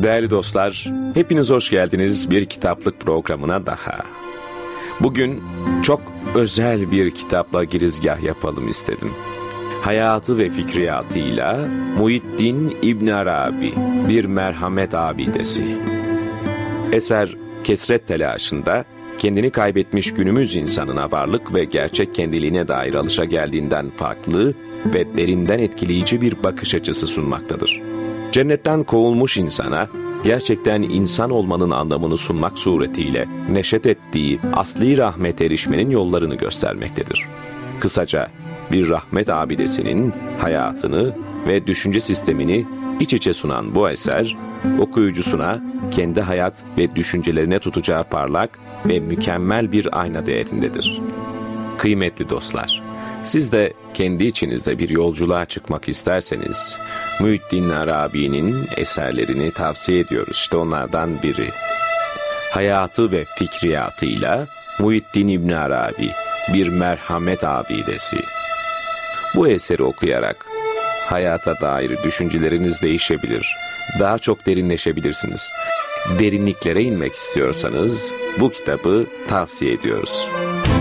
Değerli dostlar, hepiniz hoş geldiniz bir kitaplık programına daha. Bugün çok özel bir kitapla girizgah yapalım istedim. Hayatı ve fikriyatıyla Muhyiddin İbn Arabi, bir merhamet abidesi. Eser kesret telaşında kendini kaybetmiş günümüz insanına varlık ve gerçek kendiliğine dair alışageldiğinden farklı ve derinden etkileyici bir bakış açısı sunmaktadır. Cennetten kovulmuş insana gerçekten insan olmanın anlamını sunmak suretiyle neşet ettiği asli rahmet erişmenin yollarını göstermektedir. Kısaca bir rahmet abidesinin hayatını ve düşünce sistemini iç içe sunan bu eser, okuyucusuna kendi hayat ve düşüncelerine tutacağı parlak ve mükemmel bir ayna değerindedir. Kıymetli dostlar, siz de kendi içinizde bir yolculuğa çıkmak isterseniz, Muhyiddin Arabi'nin eserlerini tavsiye ediyoruz. İşte onlardan biri. Hayatı ve fikriyatıyla Muhyiddin İbn Arabi, bir merhamet abidesi. Bu eseri okuyarak hayata dair düşünceleriniz değişebilir, daha çok derinleşebilirsiniz. Derinliklere inmek istiyorsanız bu kitabı tavsiye ediyoruz.